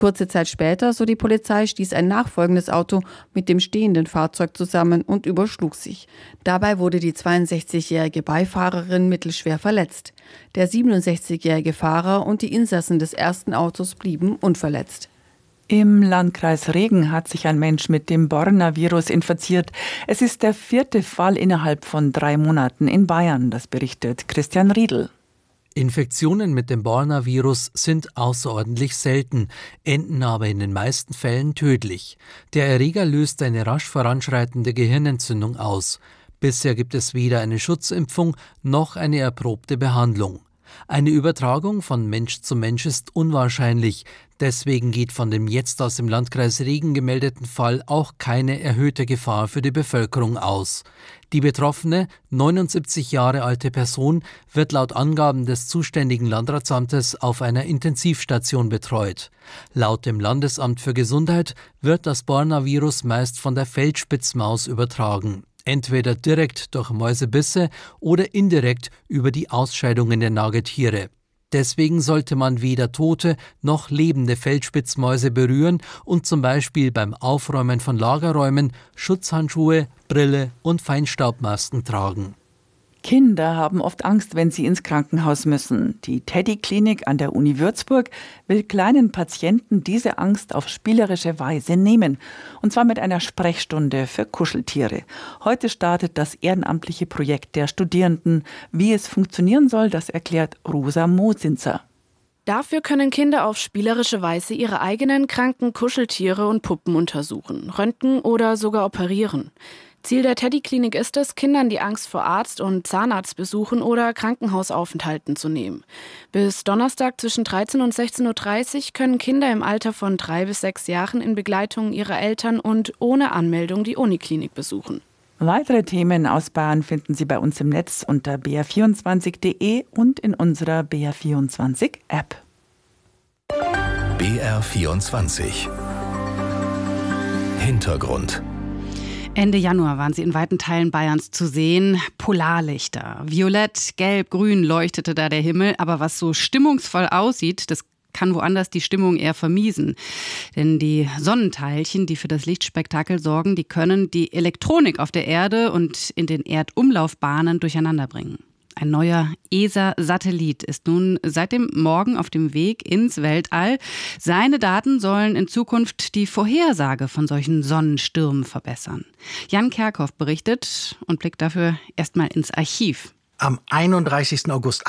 Kurze Zeit später, so die Polizei, stieß ein nachfolgendes Auto mit dem stehenden Fahrzeug zusammen und überschlug sich. Dabei wurde die 62-jährige Beifahrerin mittelschwer verletzt. Der 67-jährige Fahrer und die Insassen des ersten Autos blieben unverletzt. Im Landkreis Regen hat sich ein Mensch mit dem Borna-Virus infiziert. Es ist der 4. Fall innerhalb von 3 Monaten in Bayern, das berichtet Christian Riedl. Infektionen mit dem Borna-Virus sind außerordentlich selten, enden aber in den meisten Fällen tödlich. Der Erreger löst eine rasch voranschreitende Gehirnentzündung aus. Bisher gibt es weder eine Schutzimpfung noch eine erprobte Behandlung. Eine Übertragung von Mensch zu Mensch ist unwahrscheinlich. Deswegen geht von dem jetzt aus dem Landkreis Regen gemeldeten Fall auch keine erhöhte Gefahr für die Bevölkerung aus. Die betroffene, 79 Jahre alte Person wird laut Angaben des zuständigen Landratsamtes auf einer Intensivstation betreut. Laut dem Landesamt für Gesundheit wird das Borna-Virus meist von der Feldspitzmaus übertragen. Entweder direkt durch Mäusebisse oder indirekt über die Ausscheidungen der Nagetiere. Deswegen sollte man weder tote noch lebende Feldspitzmäuse berühren und zum Beispiel beim Aufräumen von Lagerräumen Schutzhandschuhe, Brille und Feinstaubmasken tragen. Kinder haben oft Angst, wenn sie ins Krankenhaus müssen. Die Teddy-Klinik an der Uni Würzburg will kleinen Patienten diese Angst auf spielerische Weise nehmen. Und zwar mit einer Sprechstunde für Kuscheltiere. Heute startet das ehrenamtliche Projekt der Studierenden. Wie es funktionieren soll, das erklärt Rosa Mosinzer. Dafür können Kinder auf spielerische Weise ihre eigenen kranken Kuscheltiere und Puppen untersuchen, röntgen oder sogar operieren. Ziel der Teddy-Klinik ist es, Kindern die Angst vor Arzt- und Zahnarztbesuchen oder Krankenhausaufenthalten zu nehmen. Bis Donnerstag zwischen 13 und 16:30 Uhr können Kinder im Alter von 3 bis 6 Jahren in Begleitung ihrer Eltern und ohne Anmeldung die Uniklinik besuchen. Weitere Themen aus Bayern finden Sie bei uns im Netz unter br24.de und in unserer BR24-App. BR24 Hintergrund. Ende Januar waren sie in weiten Teilen Bayerns zu sehen. Polarlichter. Violett, gelb, grün leuchtete da der Himmel. Aber was so stimmungsvoll aussieht, das kann woanders die Stimmung eher vermiesen. Denn die Sonnenteilchen, die für das Lichtspektakel sorgen, die können die Elektronik auf der Erde und in den Erdumlaufbahnen durcheinander bringen. Ein neuer ESA-Satellit ist nun seit dem Morgen auf dem Weg ins Weltall. Seine Daten sollen in Zukunft die Vorhersage von solchen Sonnenstürmen verbessern. Jan Kerkhoff berichtet und blickt dafür erstmal ins Archiv. Am 31. August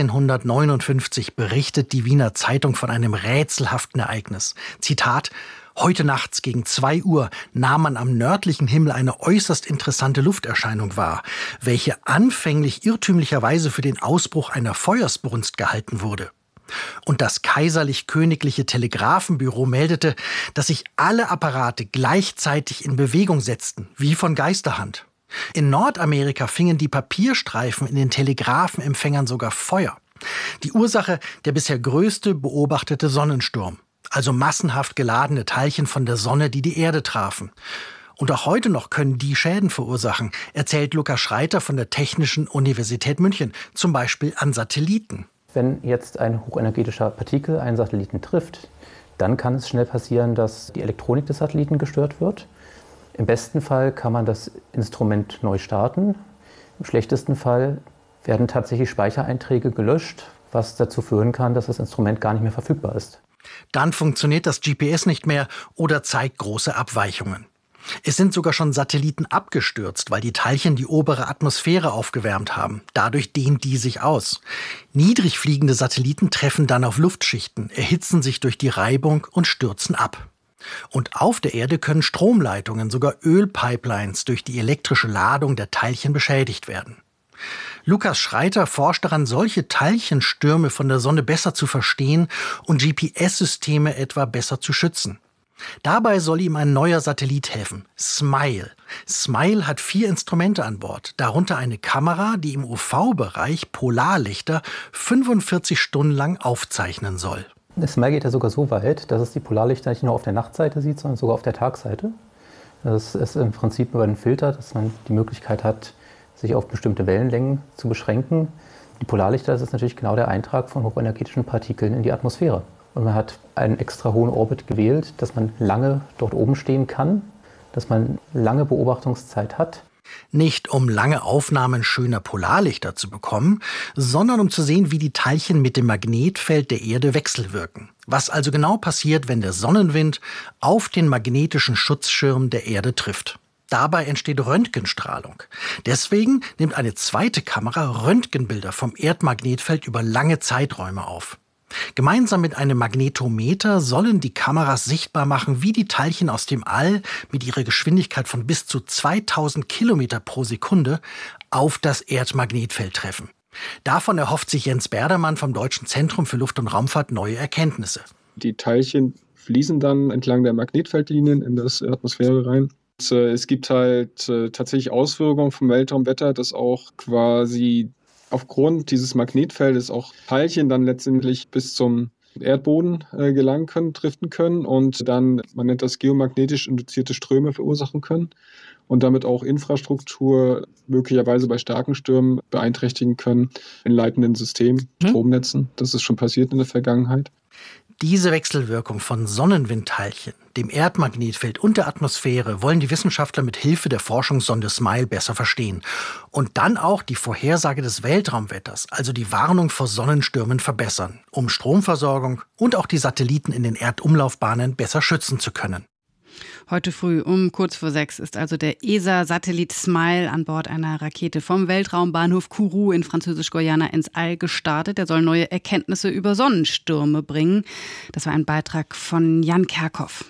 1859 berichtet die Wiener Zeitung von einem rätselhaften Ereignis. Zitat: Heute nachts gegen 2 Uhr nahm man am nördlichen Himmel eine äußerst interessante Lufterscheinung wahr, welche anfänglich irrtümlicherweise für den Ausbruch einer Feuersbrunst gehalten wurde. Und das kaiserlich-königliche Telegrafenbüro meldete, dass sich alle Apparate gleichzeitig in Bewegung setzten, wie von Geisterhand. In Nordamerika fingen die Papierstreifen in den Telegrafenempfängern sogar Feuer. Die Ursache der bisher größte beobachtete Sonnensturm. Also massenhaft geladene Teilchen von der Sonne, die die Erde trafen. Und auch heute noch können die Schäden verursachen, erzählt Lukas Schreiter von der Technischen Universität München, zum Beispiel an Satelliten. Wenn jetzt ein hochenergetischer Partikel einen Satelliten trifft, dann kann es schnell passieren, dass die Elektronik des Satelliten gestört wird. Im besten Fall kann man das Instrument neu starten. Im schlechtesten Fall werden tatsächlich Speichereinträge gelöscht, was dazu führen kann, dass das Instrument gar nicht mehr verfügbar ist. Dann funktioniert das GPS nicht mehr oder zeigt große Abweichungen. Es sind sogar schon Satelliten abgestürzt, weil die Teilchen die obere Atmosphäre aufgewärmt haben. Dadurch dehnt die sich aus. Niedrig fliegende Satelliten treffen dann auf Luftschichten, erhitzen sich durch die Reibung und stürzen ab. Und auf der Erde können Stromleitungen, sogar Ölpipelines, durch die elektrische Ladung der Teilchen beschädigt werden. Lukas Schreiter forscht daran, solche Teilchenstürme von der Sonne besser zu verstehen und GPS-Systeme etwa besser zu schützen. Dabei soll ihm ein neuer Satellit helfen, SMILE. SMILE hat 4 Instrumente an Bord, darunter eine Kamera, die im UV-Bereich Polarlichter 45 Stunden lang aufzeichnen soll. SMILE geht ja sogar so weit, dass es die Polarlichter nicht nur auf der Nachtseite sieht, sondern sogar auf der Tagseite. Das ist im Prinzip über einen Filter, dass man die Möglichkeit hat, sich auf bestimmte Wellenlängen zu beschränken. Die Polarlichter, das ist natürlich genau der Eintrag von hochenergetischen Partikeln in die Atmosphäre. Und man hat einen extra hohen Orbit gewählt, dass man lange dort oben stehen kann, dass man lange Beobachtungszeit hat. Nicht um lange Aufnahmen schöner Polarlichter zu bekommen, sondern um zu sehen, wie die Teilchen mit dem Magnetfeld der Erde wechselwirken. Was also genau passiert, wenn der Sonnenwind auf den magnetischen Schutzschirm der Erde trifft. Dabei entsteht Röntgenstrahlung. Deswegen nimmt eine zweite Kamera Röntgenbilder vom Erdmagnetfeld über lange Zeiträume auf. Gemeinsam mit einem Magnetometer sollen die Kameras sichtbar machen, wie die Teilchen aus dem All mit ihrer Geschwindigkeit von bis zu 2000 Kilometer pro Sekunde auf das Erdmagnetfeld treffen. Davon erhofft sich Jens Berdermann vom Deutschen Zentrum für Luft- und Raumfahrt neue Erkenntnisse. Die Teilchen fließen dann entlang der Magnetfeldlinien in das Atmosphäre rein. Es gibt halt tatsächlich Auswirkungen vom Weltraumwetter, dass auch quasi aufgrund dieses Magnetfeldes auch Teilchen dann letztendlich bis zum Erdboden gelangen können, driften können und dann, man nennt das geomagnetisch induzierte Ströme verursachen können und damit auch Infrastruktur möglicherweise bei starken Stürmen beeinträchtigen können in leitenden Systemen, Stromnetzen. Das ist schon passiert in der Vergangenheit. Diese Wechselwirkung von Sonnenwindteilchen, dem Erdmagnetfeld und der Atmosphäre wollen die Wissenschaftler mit Hilfe der Forschungssonde SMILE besser verstehen. Und dann auch die Vorhersage des Weltraumwetters, also die Warnung vor Sonnenstürmen, verbessern, um Stromversorgung und auch die Satelliten in den Erdumlaufbahnen besser schützen zu können. Heute früh um kurz vor 6 ist also der ESA-Satellit SMILE an Bord einer Rakete vom Weltraumbahnhof Kourou in Französisch-Guyana ins All gestartet. Er soll neue Erkenntnisse über Sonnenstürme bringen. Das war ein Beitrag von Jan Kerkhoff.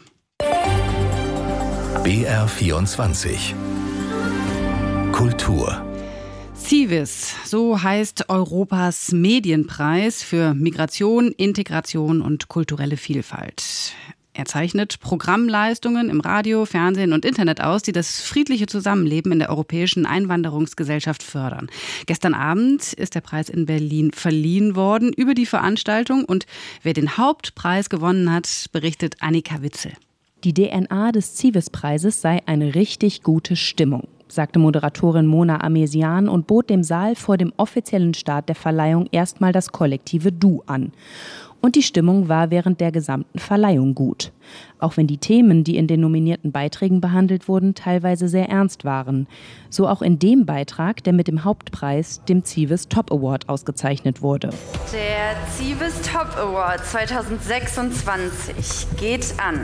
BR24 Kultur. CIVIS, so heißt Europas Medienpreis für Migration, Integration und kulturelle Vielfalt. Er zeichnet Programmleistungen im Radio, Fernsehen und Internet aus, die das friedliche Zusammenleben in der europäischen Einwanderungsgesellschaft fördern. Gestern Abend ist der Preis in Berlin verliehen worden. Über die Veranstaltung und wer den Hauptpreis gewonnen hat, berichtet Annika Witzel. Die DNA des CIVIS-Preises sei eine richtig gute Stimmung, sagte Moderatorin Mona Amesian und bot dem Saal vor dem offiziellen Start der Verleihung erstmal das kollektive Du an. Und die Stimmung war während der gesamten Verleihung gut. Auch wenn die Themen, die in den nominierten Beiträgen behandelt wurden, teilweise sehr ernst waren. So auch in dem Beitrag, der mit dem Hauptpreis, dem CIVIS Top Award, ausgezeichnet wurde. Der CIVIS Top Award 2026 geht an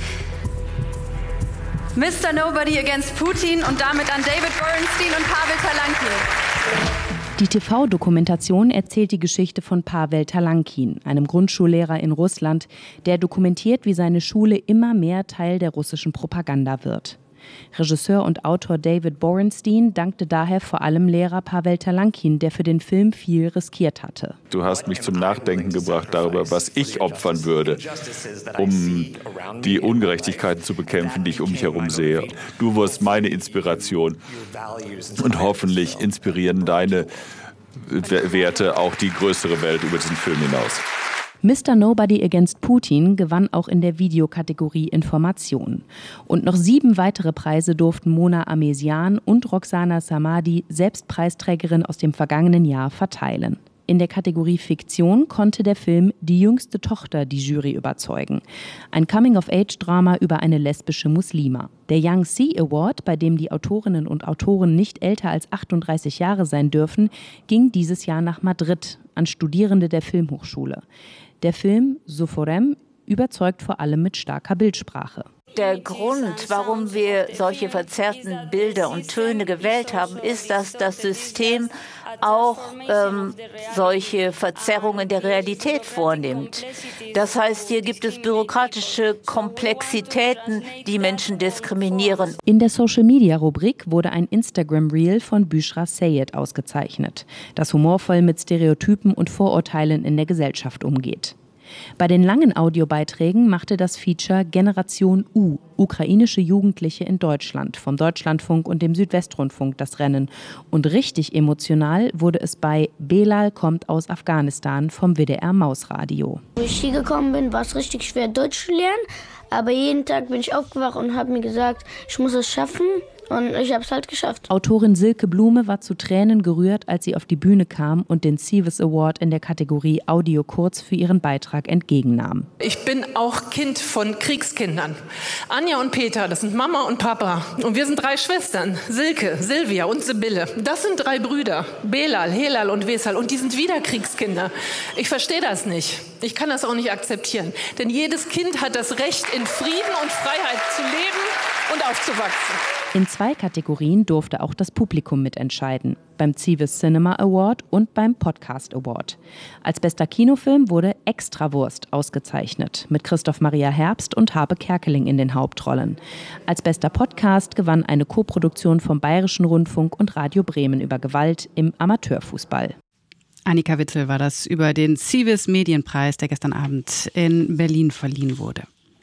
Mr. Nobody Against Putin und damit an David Borenstein und Pavel Talankin. Die TV-Dokumentation erzählt die Geschichte von Pavel Talankin, einem Grundschullehrer in Russland, der dokumentiert, wie seine Schule immer mehr Teil der russischen Propaganda wird. Regisseur und Autor David Borenstein dankte daher vor allem Lehrer Pavel Talankin, der für den Film viel riskiert hatte. Du hast mich zum Nachdenken gebracht darüber, was ich opfern würde, um die Ungerechtigkeiten zu bekämpfen, die ich um mich herum sehe. Du wirst meine Inspiration und hoffentlich inspirieren deine Werte auch die größere Welt über diesen Film hinaus. Mr. Nobody Against Putin gewann auch in der Videokategorie Information. Und noch 7 weitere Preise durften Mona Amesian und Roxana Samadi, selbst Preisträgerin aus dem vergangenen Jahr, verteilen. In der Kategorie Fiktion konnte der Film Die jüngste Tochter die Jury überzeugen. Ein Coming-of-Age-Drama über eine lesbische Muslima. Der Young Sea Award, bei dem die Autorinnen und Autoren nicht älter als 38 Jahre sein dürfen, ging dieses Jahr nach Madrid an Studierende der Filmhochschule. Der Film Soforem überzeugt vor allem mit starker Bildsprache. Der Grund, warum wir solche verzerrten Bilder und Töne gewählt haben, ist, dass das System auch solche Verzerrungen der Realität vornimmt. Das heißt, hier gibt es bürokratische Komplexitäten, die Menschen diskriminieren. In der Social-Media-Rubrik wurde ein Instagram-Reel von Büshra Sayed ausgezeichnet, das humorvoll mit Stereotypen und Vorurteilen in der Gesellschaft umgeht. Bei den langen Audiobeiträgen machte das Feature Generation U, ukrainische Jugendliche in Deutschland, vom Deutschlandfunk und dem Südwestrundfunk das Rennen. Und richtig emotional wurde es bei Belal kommt aus Afghanistan vom WDR Mausradio. Als ich hier gekommen bin, war es richtig schwer, Deutsch zu lernen. Aber jeden Tag bin ich aufgewacht und habe mir gesagt, ich muss es schaffen. Und ich habe es halt geschafft. Autorin Silke Blume war zu Tränen gerührt, als sie auf die Bühne kam und den CIVES Award in der Kategorie Audio Kurz für ihren Beitrag entgegennahm. Ich bin auch Kind von Kriegskindern. Anja und Peter, das sind Mama und Papa. Und wir sind 3 Schwestern. Silke, Silvia und Sibylle. Das sind 3 Brüder. Belal, Helal und Wesal. Und die sind wieder Kriegskinder. Ich verstehe das nicht. Ich kann das auch nicht akzeptieren. Denn jedes Kind hat das Recht, in Frieden und Freiheit zu leben und aufzuwachsen. In 2 Kategorien durfte auch das Publikum mitentscheiden. Beim CIVES Cinema Award und beim Podcast Award. Als bester Kinofilm wurde Extrawurst ausgezeichnet, mit Christoph Maria Herbst und Habe Kerkeling in den Hauptrollen. Als bester Podcast gewann eine Koproduktion vom Bayerischen Rundfunk und Radio Bremen über Gewalt im Amateurfußball. Annika Witzel war das über den CIVES Medienpreis, der gestern Abend in Berlin verliehen wurde.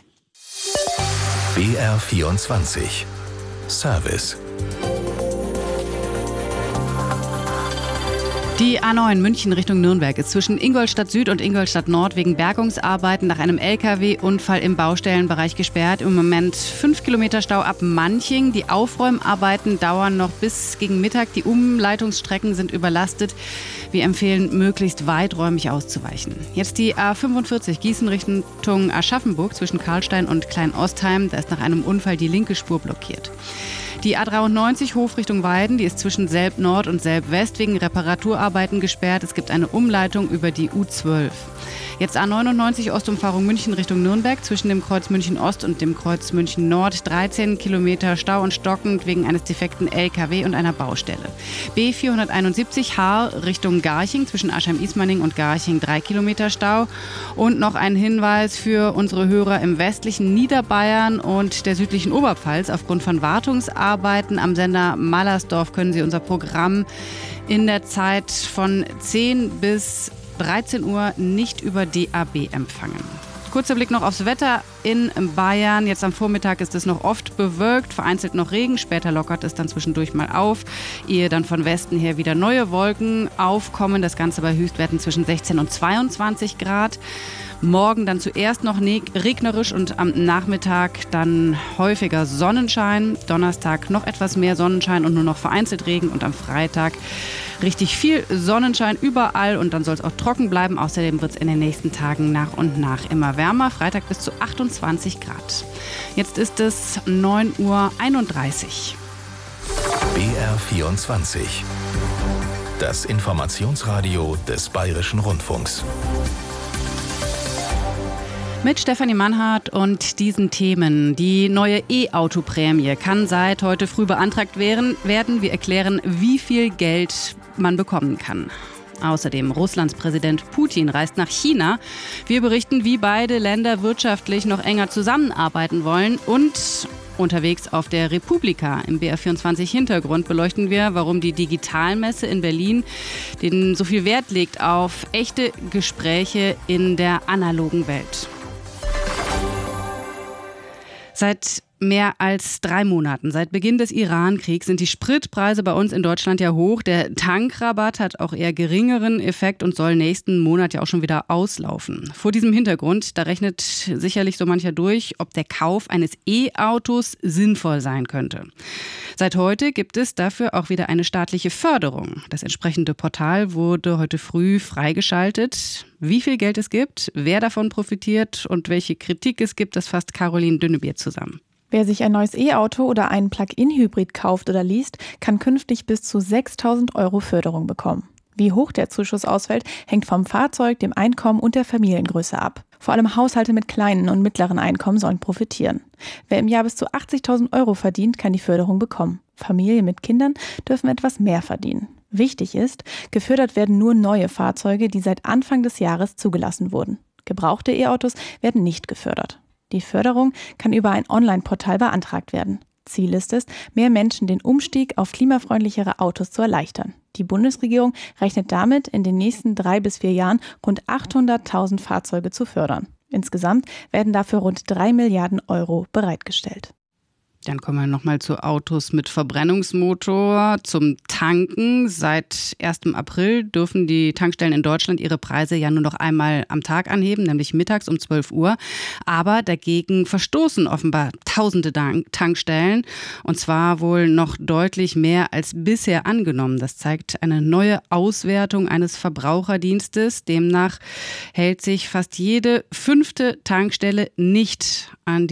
BR24 Service. Die A9 München Richtung Nürnberg ist zwischen Ingolstadt Süd und Ingolstadt Nord wegen Bergungsarbeiten nach einem LKW-Unfall im Baustellenbereich gesperrt. Im Moment 5 Kilometer Stau ab Manching. Die Aufräumarbeiten dauern noch bis gegen Mittag. Die Umleitungsstrecken sind überlastet. Wir empfehlen, möglichst weiträumig auszuweichen. Jetzt die A45 Gießen Richtung Aschaffenburg zwischen Karlstein und Kleinostheim. Da ist nach einem Unfall die linke Spur blockiert. Die A93 Hof Richtung Weiden, die ist zwischen Selb Nord und Selb West wegen Reparaturarbeiten gesperrt. Es gibt eine Umleitung über die U12. Jetzt A99 Ostumfahrung München Richtung Nürnberg zwischen dem Kreuz München Ost und dem Kreuz München Nord. 13 Kilometer Stau und stockend wegen eines defekten LKW und einer Baustelle. B471 Haar Richtung Garching zwischen Aschheim-Ismaning und Garching 3 Kilometer Stau. Und noch ein Hinweis für unsere Hörer im westlichen Niederbayern und der südlichen Oberpfalz. Aufgrund von Wartungsarbeiten am Sender Mallersdorf können Sie unser Programm in der Zeit von 10 bis 13 Uhr nicht über DAB empfangen. Kurzer Blick noch aufs Wetter in Bayern. Jetzt am Vormittag ist es noch oft bewölkt, vereinzelt noch Regen. Später lockert es dann zwischendurch mal auf, ehe dann von Westen her wieder neue Wolken aufkommen. Das Ganze bei Höchstwerten zwischen 16 und 22 Grad. Morgen dann zuerst noch regnerisch und am Nachmittag dann häufiger Sonnenschein. Donnerstag noch etwas mehr Sonnenschein und nur noch vereinzelt Regen. Und am Freitag richtig viel Sonnenschein überall und dann soll es auch trocken bleiben. Außerdem wird es in den nächsten Tagen nach und nach immer wärmer. Freitag bis zu 28 Grad. Jetzt ist es 9:31 Uhr. BR24. Das Informationsradio des Bayerischen Rundfunks. Mit Stefanie Mannhardt und diesen Themen. Die neue E-Auto-Prämie kann seit heute früh beantragt werden. Wir erklären, wie viel Geld man bekommen kann. Außerdem Russlands Präsident Putin reist nach China. Wir berichten, wie beide Länder wirtschaftlich noch enger zusammenarbeiten wollen. Und unterwegs auf der Republika im BR24 Hintergrund beleuchten wir, warum die Digitalmesse in Berlin so viel Wert legt auf echte Gespräche in der analogen Welt. Seit mehr als 3 Monaten, seit Beginn des Iran-Kriegs, sind die Spritpreise bei uns in Deutschland ja hoch. Der Tankrabatt hat auch eher geringeren Effekt und soll nächsten Monat ja auch schon wieder auslaufen. Vor diesem Hintergrund, da rechnet sicherlich so mancher durch, ob der Kauf eines E-Autos sinnvoll sein könnte. Seit heute gibt es dafür auch wieder eine staatliche Förderung. Das entsprechende Portal wurde heute früh freigeschaltet. Wie viel Geld es gibt, wer davon profitiert und welche Kritik es gibt, das fasst Caroline Dünnebier zusammen. Wer sich ein neues E-Auto oder einen Plug-in-Hybrid kauft oder liest, kann künftig bis zu 6.000 € Förderung bekommen. Wie hoch der Zuschuss ausfällt, hängt vom Fahrzeug, dem Einkommen und der Familiengröße ab. Vor allem Haushalte mit kleinen und mittleren Einkommen sollen profitieren. Wer im Jahr bis zu 80.000 € verdient, kann die Förderung bekommen. Familien mit Kindern dürfen etwas mehr verdienen. Wichtig ist, gefördert werden nur neue Fahrzeuge, die seit Anfang des Jahres zugelassen wurden. Gebrauchte E-Autos werden nicht gefördert. Die Förderung kann über ein Online-Portal beantragt werden. Ziel ist es, mehr Menschen den Umstieg auf klimafreundlichere Autos zu erleichtern. Die Bundesregierung rechnet damit, in den nächsten 3 bis 4 Jahren rund 800.000 Fahrzeuge zu fördern. Insgesamt werden dafür rund 3 Milliarden € bereitgestellt. Dann kommen wir nochmal zu Autos mit Verbrennungsmotor, zum Tanken. Seit 1. April dürfen die Tankstellen in Deutschland ihre Preise ja nur noch einmal am Tag anheben, nämlich mittags um 12 Uhr. Aber dagegen verstoßen offenbar tausende Tankstellen, und zwar wohl noch deutlich mehr als bisher angenommen. Das zeigt eine neue Auswertung eines Verbraucherdienstes. Demnach hält sich fast jede 5. Tankstelle nicht an